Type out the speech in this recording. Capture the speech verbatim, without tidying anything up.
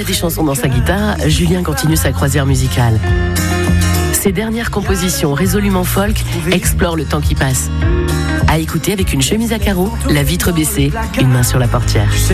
des chansons dans sa guitare, Julien continue sa croisière musicale. Ses dernières compositions résolument folk explorent le temps qui passe. À écouter avec une chemise à carreaux, la vitre baissée, une main sur la portière.